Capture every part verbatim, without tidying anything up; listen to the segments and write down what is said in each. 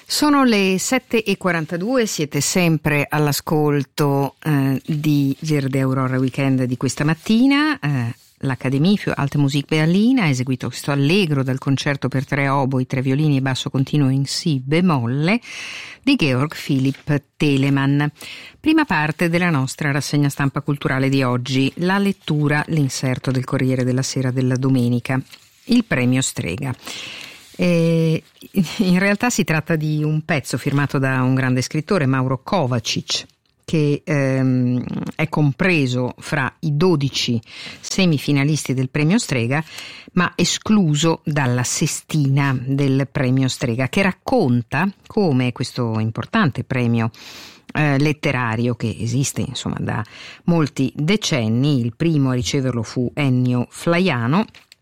Sono le sette e quarantadue, siete sempre all'ascolto eh, di Verde Aurora Weekend di questa mattina. Eh, L'Akademie für Alte Musik Berlin ha eseguito questo allegro dal concerto per tre oboi, tre violini e basso continuo in si bemolle di Georg Philipp Telemann. Prima parte della nostra rassegna stampa culturale di oggi, la lettura, l'inserto del Corriere della Sera della domenica, il premio Strega. E in realtà si tratta di un pezzo firmato da un grande scrittore, Mauro Kovačić, che ehm, è compreso fra i dodici semifinalisti del premio Strega, ma escluso dalla sestina del premio Strega, che racconta come questo importante premio eh, letterario, che esiste insomma da molti decenni, il primo a riceverlo fu Ennio Flaiano,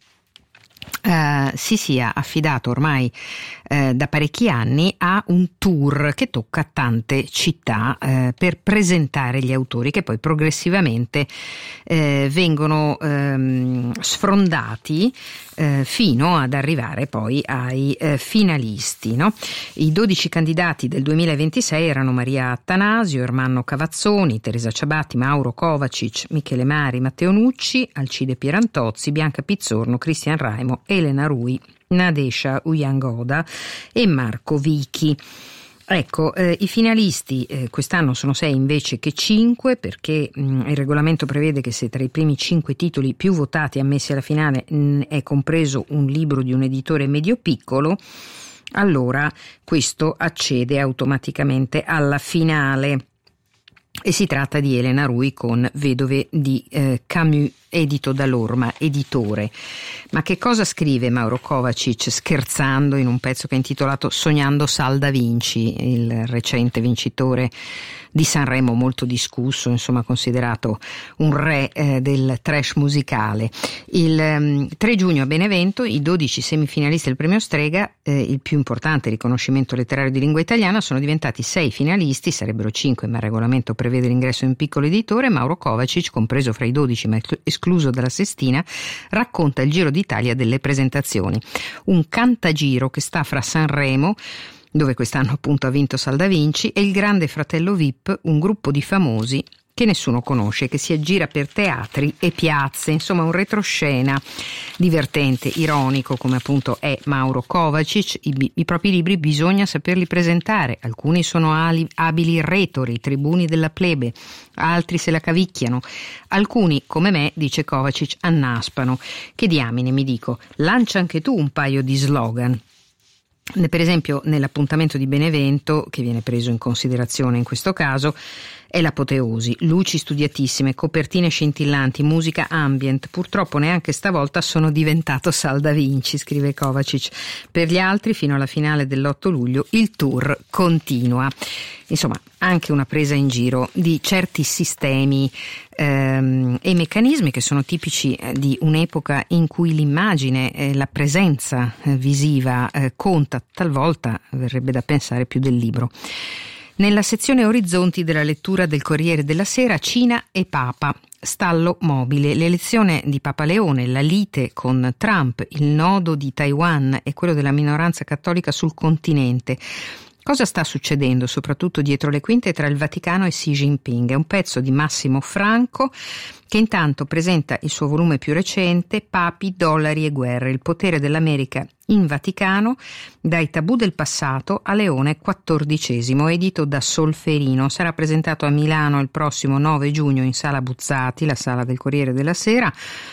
Uh, si sia affidato ormai uh, da parecchi anni a un tour che tocca tante città uh, per presentare gli autori che poi progressivamente uh, vengono um, sfrondati uh, fino ad arrivare poi ai uh, finalisti, no? I dodici candidati del duemilaventisei erano Maria Attanasio, Ermanno Cavazzoni, Teresa Ciabatti, Mauro Kovačić, Michele Mari, Matteo Nucci, Alcide Pierantozzi, Bianca Pizzorno, Cristian Raimo, Elena Rui, Nadesha Uyangoda e Marco Vichi. Ecco, eh, i finalisti eh, quest'anno sono sei invece che cinque, perché mh, il regolamento prevede che se tra i primi cinque titoli più votati ammessi alla finale mh, è compreso un libro di un editore medio-piccolo, allora questo accede automaticamente alla finale. E si tratta di Elena Rui con Vedove di eh, Camus, edito da Lorma Editore. Ma che cosa scrive Mauro Kovačić scherzando in un pezzo che è intitolato Sognando Sal da Vinci, il recente vincitore di Sanremo, molto discusso, insomma considerato un re eh, del trash musicale. Il um, tre giugno a Benevento i dodici semifinalisti del premio Strega, eh, il più importante riconoscimento letterario di lingua italiana, sono diventati sei finalisti, sarebbero cinque ma il regolamento prevede l'ingresso in piccolo editore. Mauro Kovačić, compreso fra i dodici ma escluso dalla sestina, racconta il giro d'Italia delle presentazioni, un cantagiro che sta fra Sanremo, dove quest'anno appunto ha vinto Sal da Vinci, e il Grande Fratello V I P, un gruppo di famosi che nessuno conosce, che si aggira per teatri e piazze, insomma un retroscena divertente, ironico, come appunto è Mauro Kovačić. I, i propri libri bisogna saperli presentare, alcuni sono ali, abili retori, tribuni della plebe, altri se la cavicchiano, alcuni come me, dice Kovačić, annaspano. Che diamine, mi dico, lancia anche tu un paio di slogan. Per esempio nell'appuntamento di Benevento, che viene preso in considerazione in questo caso, è l'apoteosi, luci studiatissime, copertine scintillanti, musica ambient. Purtroppo neanche stavolta sono diventato Sal da Vinci, scrive Kovačić. Per gli altri, fino alla finale dell'otto luglio, il tour continua. Insomma, anche una presa in giro di certi sistemi ehm, e meccanismi che sono tipici di un'epoca in cui l'immagine e la presenza eh, visiva eh, conta, talvolta verrebbe da pensare più del libro. Nella sezione Orizzonti della lettura del Corriere della Sera, Cina e Papa, stallo mobile, l'elezione di Papa Leone, la lite con Trump, il nodo di Taiwan e quello della minoranza cattolica sul continente. Cosa sta succedendo, soprattutto dietro le quinte, tra il Vaticano e Xi Jinping? È un pezzo di Massimo Franco, che intanto presenta il suo volume più recente, Papi, dollari e guerre, il potere dell'America in Vaticano, dai tabù del passato a Leone quattordicesimo, edito da Solferino. Sarà presentato a Milano il prossimo nove giugno in Sala Buzzati, la sala del Corriere della Sera.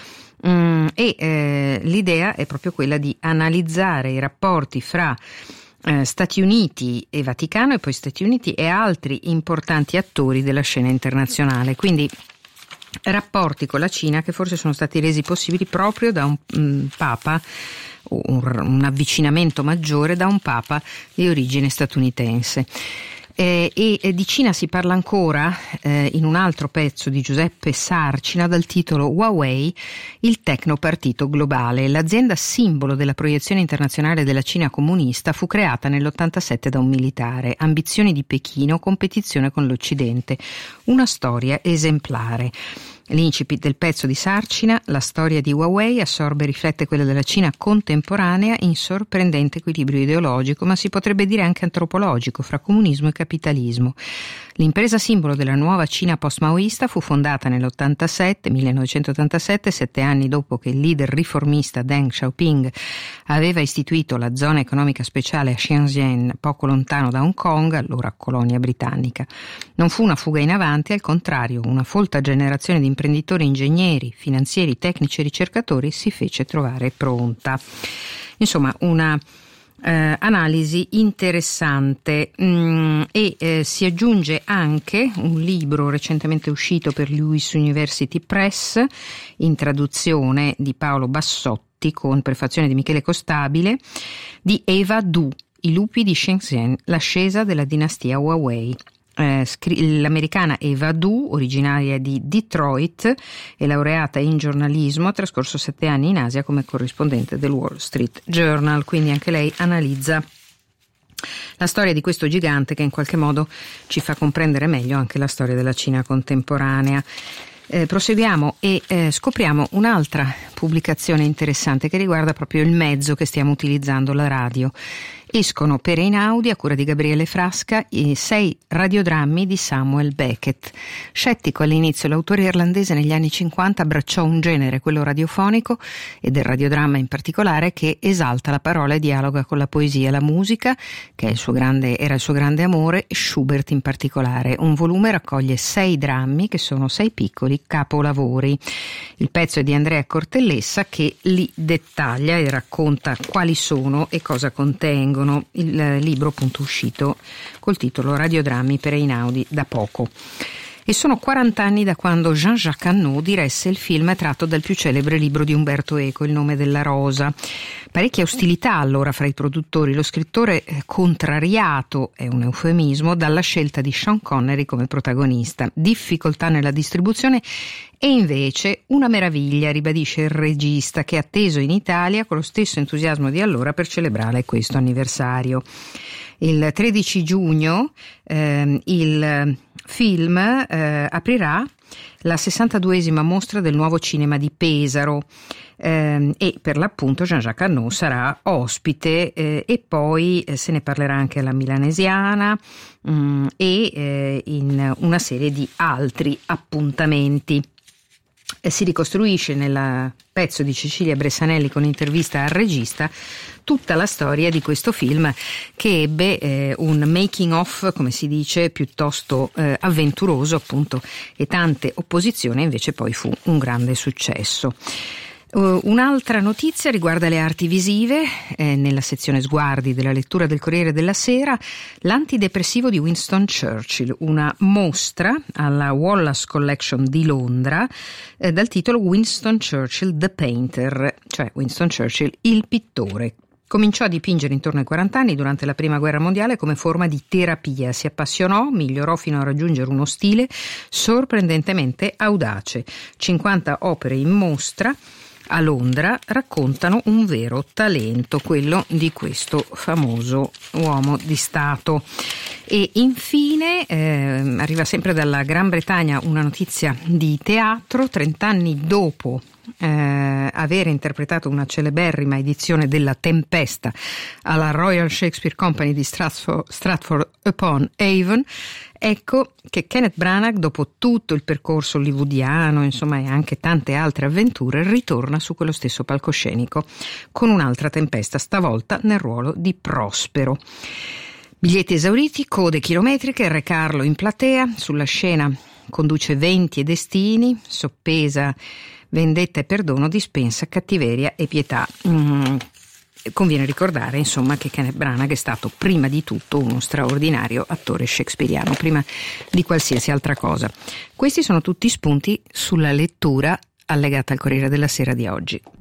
Mm, e eh, l'idea è proprio quella di analizzare i rapporti fra Eh, Stati Uniti e Vaticano, e poi Stati Uniti e altri importanti attori della scena internazionale, quindi rapporti con la Cina che forse sono stati resi possibili proprio da un um, Papa, un, un avvicinamento maggiore da un Papa di origine statunitense. Eh, e, e di Cina si parla ancora eh, in un altro pezzo di Giuseppe Sarcina dal titolo Huawei, il tecnopartito globale. L'azienda simbolo della proiezione internazionale della Cina comunista fu creata nell'ottantasette da un militare. Ambizioni di Pechino, competizione con l'Occidente. Una storia esemplare. L'incipit del pezzo di Sarcina, la storia di Huawei assorbe e riflette quella della Cina contemporanea in sorprendente equilibrio ideologico, ma si potrebbe dire anche antropologico, fra comunismo e capitalismo. L'impresa simbolo della nuova Cina post-maoista fu fondata nell'ottantasette, millenovecentottantasette, sette anni dopo che il leader riformista Deng Xiaoping aveva istituito la zona economica speciale a Shenzhen, poco lontano da Hong Kong, allora colonia britannica. Non fu una fuga in avanti, al contrario, una folta generazione di imprenditori, ingegneri, finanzieri, tecnici e ricercatori si fece trovare pronta. Insomma, una Eh, analisi interessante mm, e eh, si aggiunge anche un libro recentemente uscito per Lewis University Press in traduzione di Paolo Bassotti con prefazione di Michele Costabile, di Eva Du, I lupi di Shenzhen, l'ascesa della dinastia Huawei. Eh, scri- l'americana Eva Du, originaria di Detroit e laureata in giornalismo, ha trascorso sette anni in Asia come corrispondente del Wall Street Journal, quindi anche lei analizza la storia di questo gigante che in qualche modo ci fa comprendere meglio anche la storia della Cina contemporanea. Eh, proseguiamo e eh, scopriamo un'altra pubblicazione interessante che riguarda proprio il mezzo che stiamo utilizzando, la radio. Escono per Einaudi, a cura di Gabriele Frasca, i sei radiodrammi di Samuel Beckett. Scettico all'inizio, l'autore irlandese negli anni cinquanta abbracciò un genere, quello radiofonico, e del radiodramma in particolare, che esalta la parola e dialoga con la poesia e la musica, che è il suo grande, era il suo grande amore, Schubert in particolare. Un volume raccoglie sei drammi, che sono sei piccoli capolavori. Il pezzo è di Andrea Cortellessa, che li dettaglia e racconta quali sono e cosa contengono. Il libro appunto uscito col titolo Radiodrammi per Einaudi da poco. E sono quaranta anni da quando Jean-Jacques Annaud diresse il film tratto dal più celebre libro di Umberto Eco, Il nome della rosa. Parecchia ostilità allora fra i produttori. Lo scrittore contrariato, è un eufemismo, dalla scelta di Sean Connery come protagonista. Difficoltà nella distribuzione e invece una meraviglia, ribadisce il regista, che è atteso in Italia con lo stesso entusiasmo di allora per celebrare questo anniversario. Il tredici giugno eh, il film eh, aprirà la sessantaduesima mostra del nuovo cinema di Pesaro eh, e per l'appunto Jean-Jacques Annaud sarà ospite eh, e poi eh, se ne parlerà anche alla Milanesiana mh, e eh, in una serie di altri appuntamenti. Si ricostruisce nel pezzo di Cecilia Bressanelli con intervista al regista tutta la storia di questo film, che ebbe eh, un making of, come si dice, piuttosto eh, avventuroso appunto, e tante opposizioni, invece poi fu un grande successo. Uh, un'altra notizia riguarda le arti visive, eh, nella sezione sguardi della lettura del Corriere della Sera, l'antidepressivo di Winston Churchill, una mostra alla Wallace Collection di Londra eh, dal titolo Winston Churchill the Painter, cioè Winston Churchill il pittore. Cominciò a dipingere intorno ai quaranta anni durante la Prima Guerra Mondiale come forma di terapia. Si appassionò, migliorò fino a raggiungere uno stile sorprendentemente audace. cinquanta opere in mostra a Londra raccontano un vero talento, quello di questo famoso uomo di Stato. E infine eh, arriva sempre dalla Gran Bretagna una notizia di teatro. Trent'anni dopo eh, aver interpretato una celeberrima edizione della Tempesta alla Royal Shakespeare Company di Stratford, Stratford upon Avon, ecco che Kenneth Branagh, dopo tutto il percorso hollywoodiano, insomma, e anche tante altre avventure, ritorna su quello stesso palcoscenico con un'altra Tempesta, stavolta nel ruolo di Prospero. Biglietti esauriti, code chilometriche, Re Carlo in platea, sulla scena conduce Venti e Destini, soppesa vendetta e perdono, dispensa cattiveria e pietà. Mm. Conviene ricordare, insomma, che Kenneth Branagh è stato prima di tutto uno straordinario attore shakespeariano, prima di qualsiasi altra cosa. Questi sono tutti spunti sulla lettura allegata al Corriere della Sera di oggi.